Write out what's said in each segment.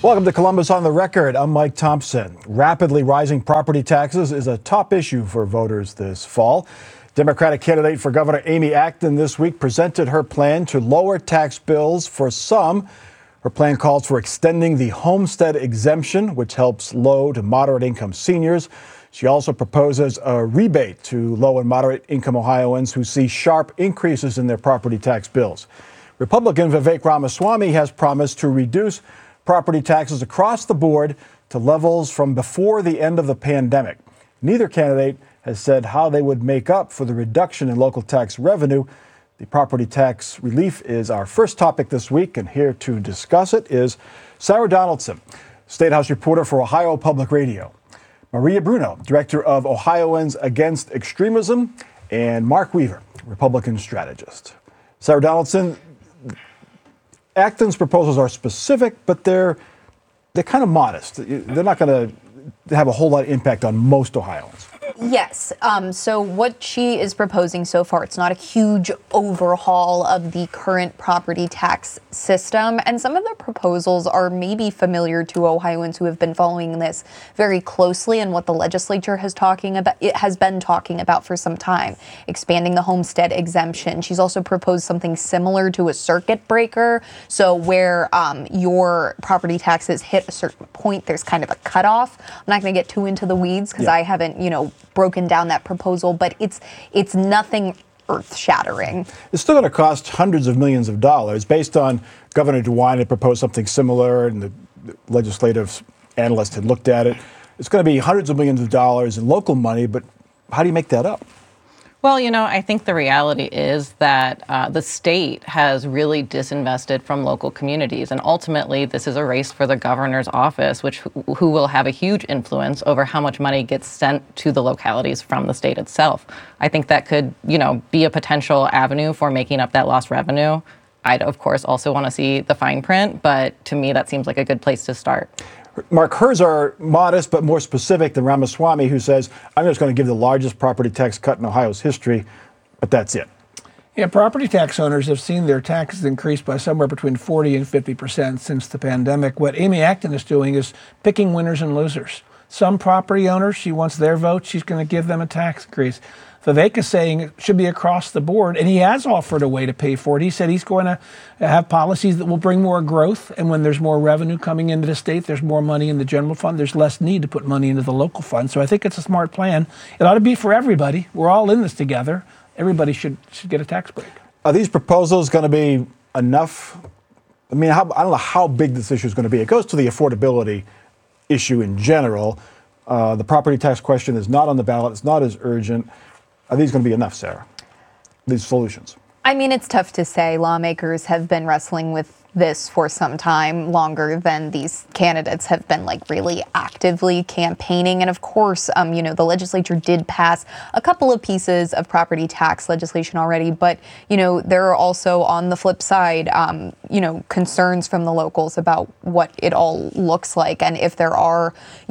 Welcome to Columbus on the Record. I'm Mike Thompson. Rapidly rising property taxes is a top issue for voters this fall. Democratic candidate for governor Amy Acton this week presented her plan to lower tax bills for some. Her plan calls for extending the homestead exemption, which helps low to moderate income seniors. She also proposes a rebate to low and moderate income Ohioans who see sharp increases in their property tax bills. Republican Vivek Ramaswamy has promised to reduce property taxes across the board to levels from before the end of the pandemic. Neither candidate has said how they would make up for the reduction in local tax revenue. The property tax relief is our first topic this week, and here to discuss it is Sarah Donaldson, State House reporter for Ohio Public Radio, Maria Bruno, director of Ohioans Against Extremism, and Mark Weaver, Republican strategist. Sarah Donaldson, Acton's proposals are specific, but they're kind of modest. They're not going to have a whole lot of impact on most Ohioans. Yes. So what she is proposing so far, it's not a huge overhaul of the current property tax system. And some of the proposals are maybe familiar to Ohioans who have been following this very closely and what the legislature has been talking about for some time, expanding the homestead exemption. She's also proposed something similar to a circuit breaker. So where your property taxes hit a certain point, there's kind of a cutoff. I'm not going to get too into the weeds because I haven't, broken down that proposal, but it's nothing earth-shattering. It's still going to cost hundreds of millions of dollars. Based on Governor DeWine had proposed something similar, and the legislative analyst had looked at it. It's going to be hundreds of millions of dollars in local money, but how do you make that up? Well, I think the reality is that the state has really disinvested from local communities. And ultimately, this is a race for the governor's office, who will have a huge influence over how much money gets sent to the localities from the state itself. I think that could, be a potential avenue for making up that lost revenue. I'd, of course, also want to see the fine print, but to me, that seems like a good place to start. Mark, hers are modest but more specific than Ramaswamy, who says, I'm just going to give the largest property tax cut in Ohio's history, but that's it. Yeah, property tax owners have seen their taxes increase by somewhere between 40 and 50% since the pandemic. What Amy Acton is doing is picking winners and losers. Some property owners, she wants their vote, she's going to give them a tax increase. Vivek is saying it should be across the board, and he has offered a way to pay for it. He said he's going to have policies that will bring more growth, and when there's more revenue coming into the state, there's more money in the general fund. There's less need to put money into the local fund. So I think it's a smart plan. It ought to be for everybody. We're all in this together. Everybody should get a tax break. Are these proposals going to be enough? I mean, I don't know how big this issue is going to be. It goes to the affordability issue in general. The property tax question is not on the ballot. It's not as urgent. Are these going to be enough, Sarah, these solutions? I mean, it's tough to say. Lawmakers have been wrestling with this for some time, longer than these candidates have been really actively campaigning. And of course, the legislature did pass a couple of pieces of property tax legislation already. But, there are also, on the flip side, concerns from the locals about what it all looks like. And if there are,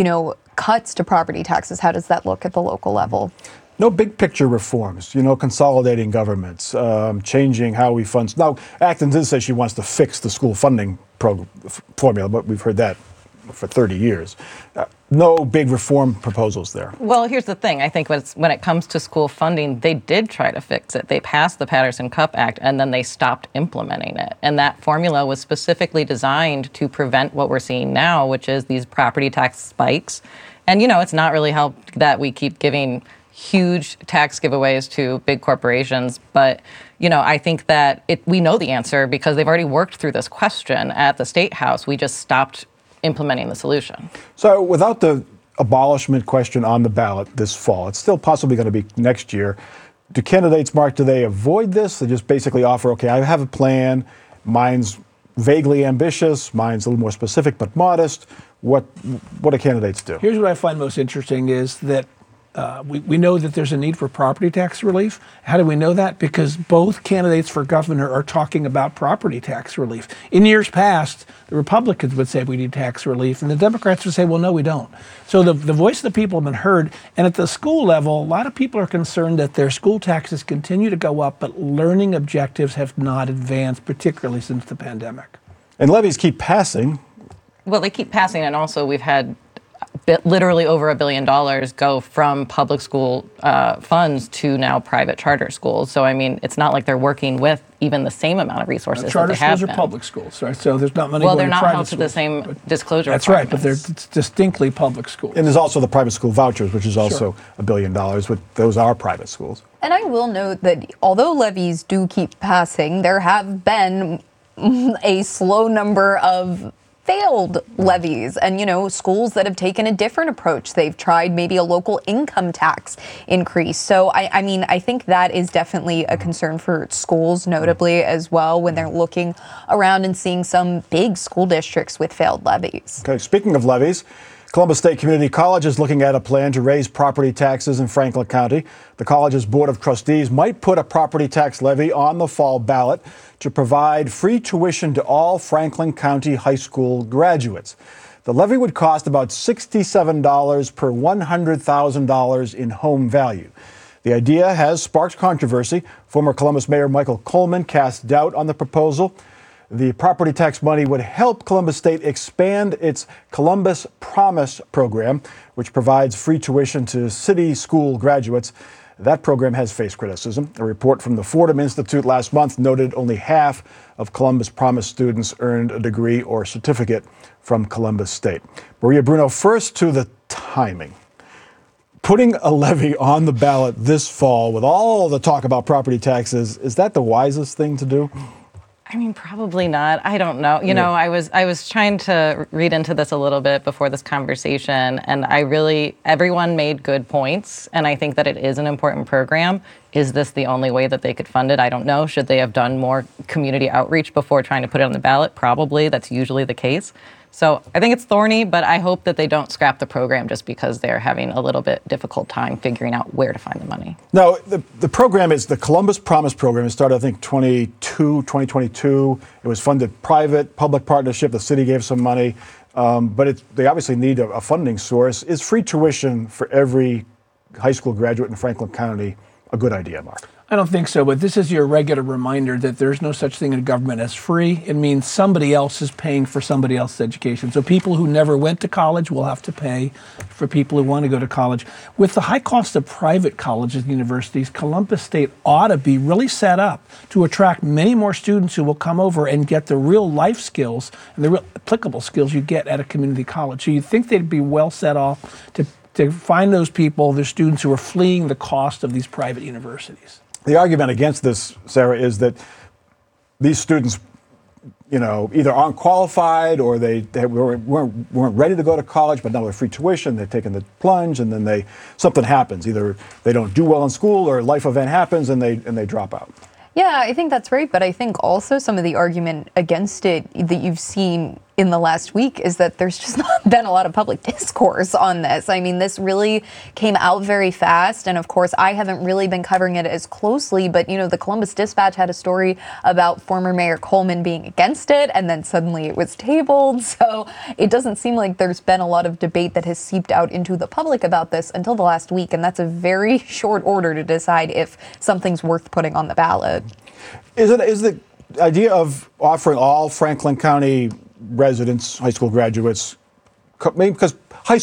cuts to property taxes, how does that look at the local level? No big picture reforms, consolidating governments, changing how we fund. Now, Acton did say she wants to fix the school funding formula, but we've heard that for 30 years. No big reform proposals there. Well, here's the thing. I think when it comes to school funding, they did try to fix it. They passed the Patterson Cup Act, and then they stopped implementing it. And that formula was specifically designed to prevent what we're seeing now, which is these property tax spikes. And, it's not really helped that we keep giving huge tax giveaways to big corporations. But, I think that we know the answer because they've already worked through this question at the State House. We just stopped implementing the solution. So without the abolishment question on the ballot this fall, it's still possibly going to be next year. Do candidates, Mark, do they avoid this? They just basically offer, okay, I have a plan. Mine's vaguely ambitious. Mine's a little more specific but modest. What do candidates do? Here's what I find most interesting is that we know that there's a need for property tax relief. How do we know that? Because both candidates for governor are talking about property tax relief. In years past, the Republicans would say we need tax relief, and the Democrats would say, well, no, we don't. So the voice of the people have been heard. And at the school level, a lot of people are concerned that their school taxes continue to go up, but learning objectives have not advanced, particularly since the pandemic. And levies keep passing. Well, they keep passing, and also we've had literally over $1 billion go from public school funds to now private charter schools. So, I mean, it's not like they're working with even the same amount of resources that Charter they have schools are been. public schools, right? So there's not money Well, going they're to not private held to schools. the same disclosure That's right, but they're requirements. distinctly public schools. And there's also the private school vouchers, which is also $1 billion, but those are private schools. And I will note that although levies do keep passing, there have been a slow number of failed levies and, schools that have taken a different approach. They've tried maybe a local income tax increase. So, I mean, I think that is definitely a concern for schools, notably as well, when they're looking around and seeing some big school districts with failed levies. Okay, speaking of levies, Columbus State Community College is looking at a plan to raise property taxes in Franklin County. The college's Board of Trustees might put a property tax levy on the fall ballot to provide free tuition to all Franklin County high school graduates. The levy would cost about $67 per $100,000 in home value. The idea has sparked controversy. Former Columbus Mayor Michael Coleman cast doubt on the proposal. The property tax money would help Columbus State expand its Columbus Promise program, which provides free tuition to city school graduates. That program has faced criticism. A report from the Fordham Institute last month noted only half of Columbus Promise students earned a degree or certificate from Columbus State. Maria Bruno, first to the timing. Putting a levy on the ballot this fall with all the talk about property taxes, is that the wisest thing to do? I mean, probably not. I don't know. You know, I was trying to read into this a little bit before this conversation, and everyone made good points, and I think that it is an important program. Is this the only way that they could fund it? I don't know. Should they have done more community outreach before trying to put it on the ballot? Probably. That's usually the case. So I think it's thorny, but I hope that they don't scrap the program just because they're having a little bit difficult time figuring out where to find the money. No, the program is the Columbus Promise program. It started, I think, 2022. It was funded private, public partnership. The city gave some money, but they obviously need a funding source. Is free tuition for every high school graduate in Franklin County a good idea, Mark? I don't think so, but this is your regular reminder that there's no such thing in government as free. It means somebody else is paying for somebody else's education. So people who never went to college will have to pay for people who want to go to college. With the high cost of private colleges and universities, Columbus State ought to be really set up to attract many more students who will come over and get the real life skills and the real applicable skills you get at a community college. So you'd think they'd be well set off to find those people, the students who are fleeing the cost of these private universities. The argument against this, Sarah, is that these students, either aren't qualified or they weren't ready to go to college, but now they're free tuition. They've taken the plunge, and then something happens. Either they don't do well in school, or a life event happens, and they drop out. Yeah, I think that's right. But I think also some of the argument against it that you've seen in the last week is that there's just not been a lot of public discourse on this. I mean, this really came out very fast. And of course, I haven't really been covering it as closely. But, the Columbus Dispatch had a story about former Mayor Coleman being against it. And then suddenly it was tabled. So it doesn't seem like there's been a lot of debate that has seeped out into the public about this until the last week. And that's a very short order to decide if something's worth putting on the ballot. Is the idea of offering all Franklin County residents, high school graduates, maybe because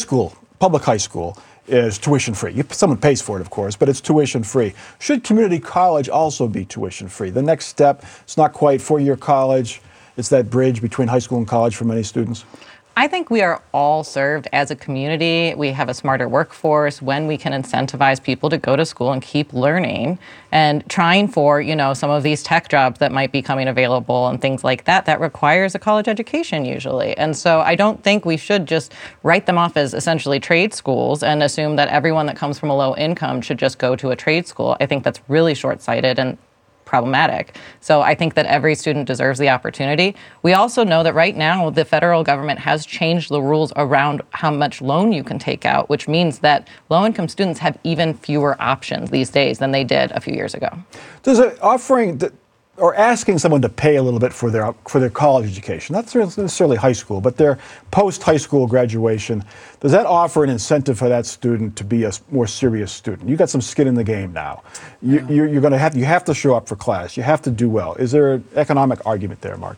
public high school is tuition free. Someone pays for it, of course, but it's tuition free. Should community college also be tuition free? The next step, it's not quite four-year college. It's that bridge between high school and college for many students. I think we are all served as a community. We have a smarter workforce when we can incentivize people to go to school and keep learning and trying for, some of these tech jobs that might be coming available and things like that. That requires a college education usually. And so I don't think we should just write them off as essentially trade schools and assume that everyone that comes from a low income should just go to a trade school. I think that's really short-sighted and problematic. So I think that every student deserves the opportunity. We also know that right now the federal government has changed the rules around how much loan you can take out, which means that low-income students have even fewer options these days than they did a few years ago. Does it offering or asking someone to pay a little bit for their college education, not necessarily high school, but their post-high school graduation, does that offer an incentive for that student to be a more serious student? You got some skin in the game now. You have to show up for class. You have to do well. Is there an economic argument there, Mark?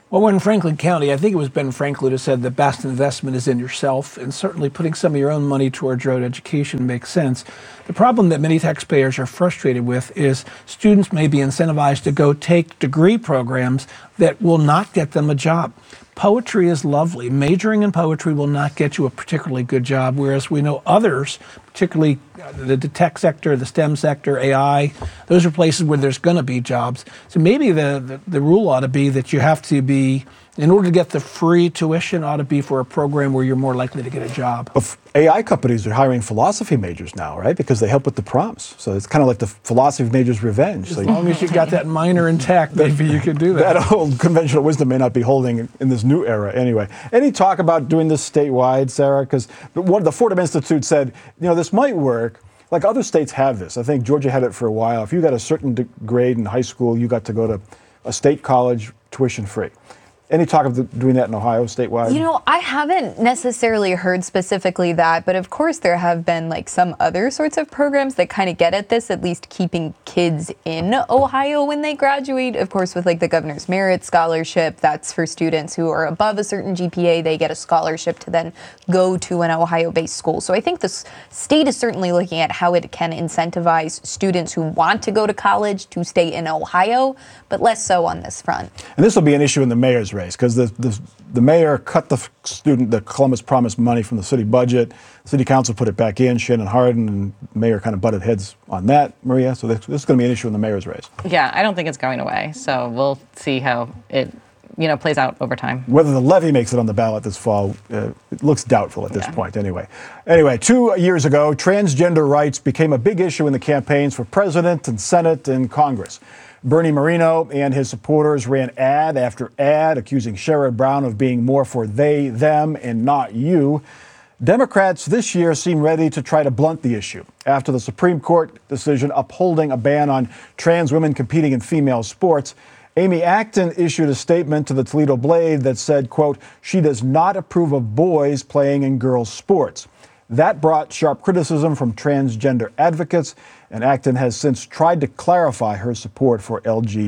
Well, we're in Franklin County. I think it was Ben Franklin who said the best investment is in yourself, and certainly putting some of your own money towards your own education makes sense. The problem that many taxpayers are frustrated with is students may be incentivized to go take degree programs that will not get them a job. Poetry is lovely. Majoring in poetry will not get you a particularly good job, whereas we know others, particularly the tech sector, the STEM sector, AI, those are places where there's going to be jobs. So maybe the rule ought to be that you have to be, in order to get the free tuition, ought to be for a program where you're more likely to get a job. AI companies are hiring philosophy majors now, right? Because they help with the prompts. So it's kind of like the philosophy major's revenge. As long as you got that minor intact, maybe you could do that. That old conventional wisdom may not be holding in this new era anyway. Any talk about doing this statewide, Sarah? Because the Fordham Institute said, this might work. Like other states have this. I think Georgia had it for a while. If you got a certain grade in high school, you got to go to a state college tuition free. Any talk of doing that in Ohio statewide? I haven't necessarily heard specifically that, but of course there have been like some other sorts of programs that kind of get at this, at least keeping kids in Ohio when they graduate. Of course, with like the Governor's Merit Scholarship, that's for students who are above a certain GPA. They get a scholarship to then go to an Ohio-based school. So I think the state is certainly looking at how it can incentivize students who want to go to college to stay in Ohio, but less so on this front. And this will be an issue in the mayor's race because the mayor cut the Columbus Promise money from the city budget. The city council put it back in. Shannon Hardin and the mayor kind of butted heads on that, Maria. So this is going to be an issue in the mayor's race. Yeah, I don't think it's going away. So we'll see how it plays out over time. Whether the levy makes it on the ballot this fall, it looks doubtful at this point anyway. Anyway, 2 years ago, transgender rights became a big issue in the campaigns for president and Senate and Congress. Bernie Moreno and his supporters ran ad after ad accusing Sherrod Brown of being more for they, them, and not you. Democrats this year seem ready to try to blunt the issue after the Supreme Court decision upholding a ban on trans women competing in female sports. Amy Acton issued a statement to the Toledo Blade that said, quote, she does not approve of boys playing in girls' sports. That brought sharp criticism from transgender advocates, and Acton has since tried to clarify her support for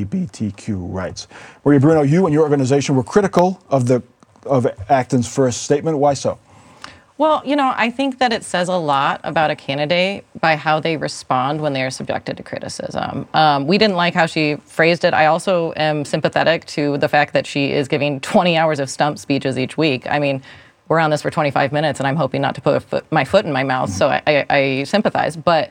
LGBTQ rights. Maria Bruno, you and your organization were critical of Acton's first statement. Why so? Well, I think that it says a lot about a candidate by how they respond when they are subjected to criticism. We didn't like how she phrased it. I also am sympathetic to the fact that she is giving 20 hours of stump speeches each week. I mean, we're on this for 25 minutes, and I'm hoping not to put my foot in my mouth, so I sympathize. But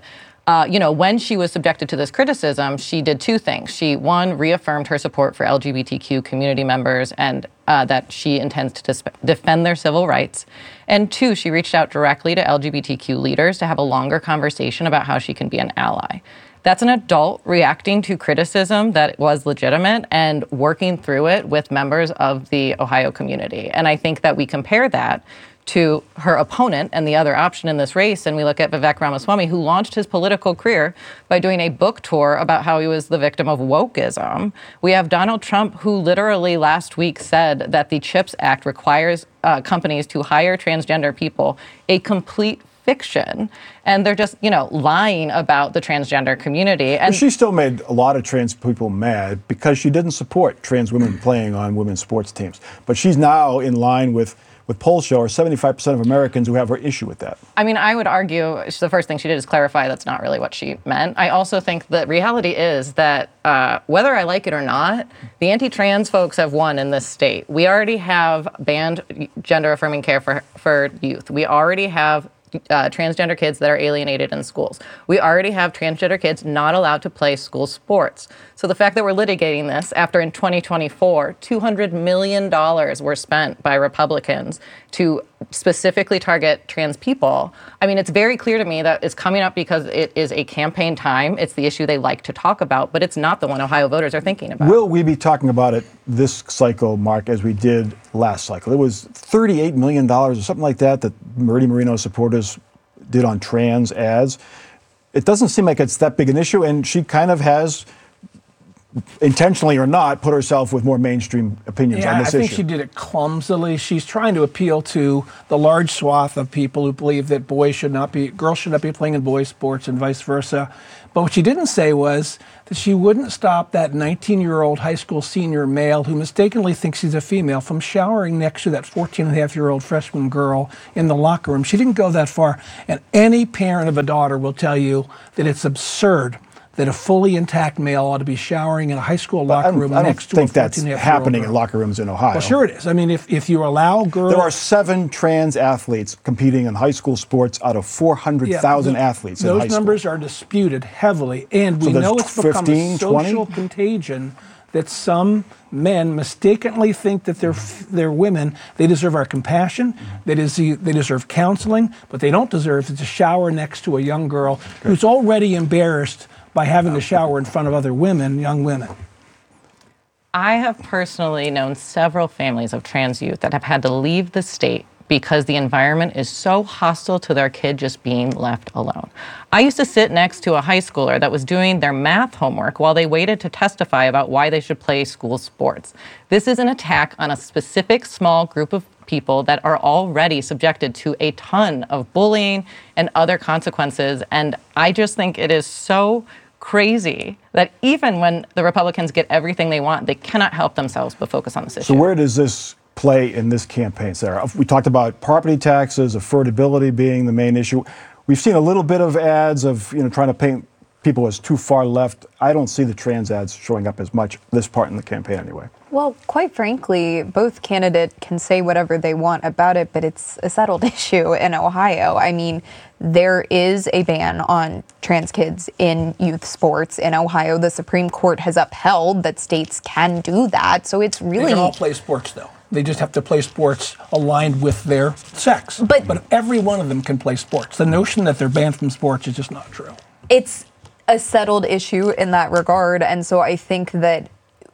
when she was subjected to this criticism, she did two things. She, one, reaffirmed her support for LGBTQ community members and that she intends to defend their civil rights. And two, she reached out directly to LGBTQ leaders to have a longer conversation about how she can be an ally. That's an adult reacting to criticism that was legitimate and working through it with members of the Ohio community. And I think that we compare that to her opponent and the other option in this race, and we look at Vivek Ramaswamy, who launched his political career by doing a book tour about how he was the victim of wokeism. We have Donald Trump, who literally last week said that the CHIPS Act requires companies to hire transgender people, a complete fiction, and they're just, lying about the transgender community. And she still made a lot of trans people mad because she didn't support trans women playing on women's sports teams. But she's now in line with polls show, or 75% of Americans who have her issue with that. I mean, I would argue the first thing she did is clarify that's not really what she meant. I also think the reality is that whether I like it or not, the anti-trans folks have won in this state. We already have banned gender-affirming care for youth. We already have transgender kids that are alienated in schools. We already have transgender kids not allowed to play school sports. So the fact that we're litigating this after in 2024, $200 million were spent by Republicans to specifically target trans people, I mean, it's very clear to me that it's coming up because it is a campaign time. It's the issue they like to talk about, but it's not the one Ohio voters are thinking about. Will we be talking about it this cycle, Mark, as we did last cycle? It was $38 million or something like that Bernie Moreno supporters did on trans ads. It doesn't seem like it's that big an issue, and she kind of has, intentionally or not, put herself with more mainstream opinions on this issue. I think she did it clumsily. She's trying to appeal to the large swath of people who believe that girls should not be playing in boys' sports and vice versa. But what she didn't say was that she wouldn't stop that 19-year-old high school senior male who mistakenly thinks he's a female from showering next to that 14-and-a-half-year-old freshman girl in the locker room. She didn't go that far. And any parent of a daughter will tell you that it's absurd that a fully intact male ought to be showering in a high school locker room next to a 14-and-a-half-year-old I don't think that's happening in locker rooms in Ohio. Well, sure it is. I mean, if you allow girls... There are 7 trans athletes competing in high school sports out of 400,000 athletes in high school. Those numbers are disputed heavily, and we know it's become a social contagion that some men mistakenly think that they're women. They deserve our compassion. They deserve counseling, but they don't deserve to shower next to a young girl who's already embarrassed by having to shower in front of other women, young women. I have personally known several families of trans youth that have had to leave the state because the environment is so hostile to their kid just being left alone. I used to sit next to a high schooler that was doing their math homework while they waited to testify about why they should play school sports. This is an attack on a specific small group of people that are already subjected to a ton of bullying and other consequences. And I just think it is so crazy that even when the Republicans get everything they want, they cannot help themselves but focus on this issue. So where does this play in this campaign, Sarah? We talked about property taxes, affordability being the main issue. We've seen a little bit of ads of trying to paint people as too far left. I don't see the trans ads showing up as much this part in the campaign anyway. Well, quite frankly, both candidates can say whatever they want about it, but it's a settled issue in Ohio. I mean, there is a ban on trans kids in youth sports in Ohio. The Supreme Court has upheld that states can do that. So it's really... They can all play sports, though. They just have to play sports aligned with their sex. But every one of them can play sports. The notion that they're banned from sports is just not true. It's a settled issue in that regard. And so I think that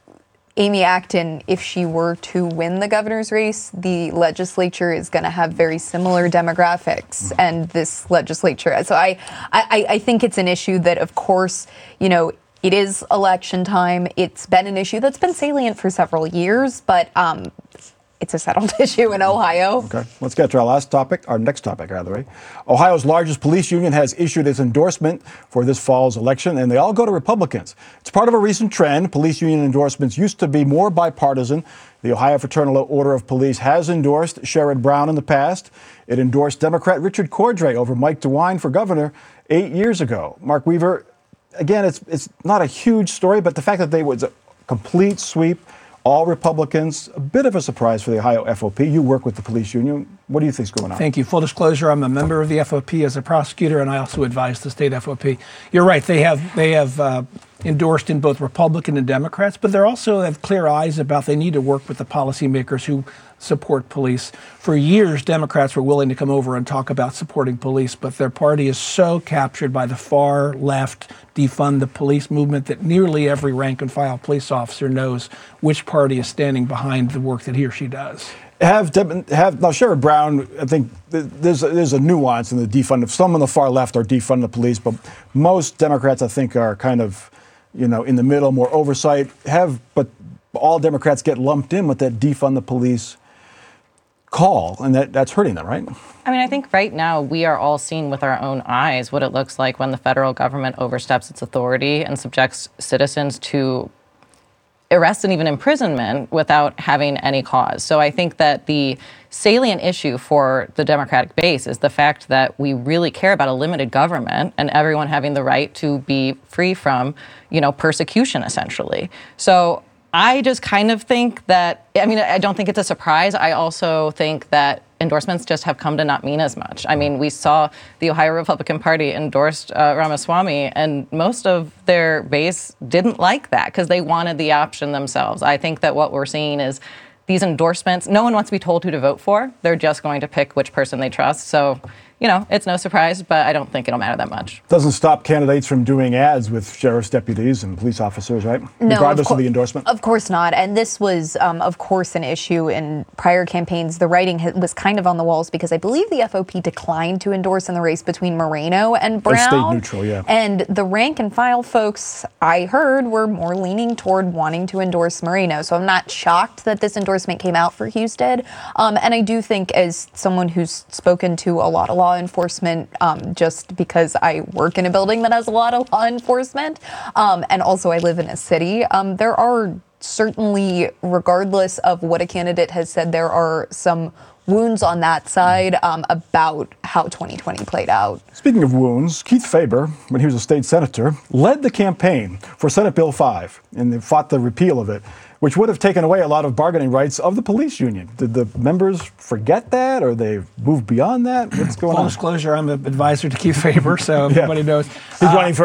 Amy Acton, if she were to win the governor's race, the legislature is going to have very similar demographics and this legislature. So I think it's an issue that, of course, it is election time. It's been an issue that's been salient for several years, but it's a settled issue in Ohio. Okay, let's get to our next topic, rather. Ohio's largest police union has issued its endorsement for this fall's election, and they all go to Republicans. It's part of a recent trend. Police union endorsements used to be more bipartisan. The Ohio Fraternal Order of Police has endorsed Sherrod Brown in the past. It endorsed Democrat Richard Cordray over Mike DeWine for governor 8 years ago. Mark Weaver, again, it's not a huge story, but the fact that they was a complete sweep, all Republicans, a bit of a surprise for the Ohio FOP. You work with the police union. What do you think is going on? Thank you. Full disclosure, I'm a member of the FOP as a prosecutor, and I also advise the state FOP. You're right. They have endorsed in both Republican and Democrats, but they also have clear eyes about they need to work with the policymakers who support police. For years, Democrats were willing to come over and talk about supporting police, but their party is so captured by the far left defund the police movement that nearly every rank and file police officer knows which party is standing behind the work that he or she does. Now, Sherrod Brown, I think there's a nuance in the defund. Some on the far left are defund the police, but most Democrats, I think, are kind of, in the middle, more oversight. But all Democrats get lumped in with that defund the police call, and that's hurting them, right? I mean, I think right now we are all seeing with our own eyes what it looks like when the federal government oversteps its authority and subjects citizens to arrest and even imprisonment without having any cause. So I think that the salient issue for the Democratic base is the fact that we really care about a limited government and everyone having the right to be free from, persecution, essentially. So I just kind of think that, I don't think it's a surprise. I also think that endorsements just have come to not mean as much. I mean, we saw the Ohio Republican Party endorsed Ramaswamy, and most of their base didn't like that because they wanted the option themselves. I think that what we're seeing is these endorsements, no one wants to be told who to vote for. They're just going to pick which person they trust. So, it's no surprise, but I don't think it'll matter that much. Doesn't stop candidates from doing ads with sheriff's deputies and police officers, right? No, regardless of the endorsement? Of course not. And this was, of course, an issue in prior campaigns. The writing was kind of on the walls because I believe the FOP declined to endorse in the race between Moreno and Brown. Stayed neutral, yeah. And the rank and file folks, I heard, were more leaning toward wanting to endorse Moreno. So I'm not shocked that this endorsement came out for Husted. And I do think, as someone who's spoken to a lot of law law enforcement just because I work in a building that has a lot of law enforcement. And also I live in a city. There are certainly, regardless of what a candidate has said, there are some wounds on that side about how 2020 played out. Speaking of wounds, Keith Faber, when he was a state senator, led the campaign for Senate Bill 5 and they fought the repeal of it, which would have taken away a lot of bargaining rights of the police union. Did the members forget that, or they moved beyond that? What's going on? Full disclosure, I'm an advisor to Keith Faber, so everybody knows. He's running for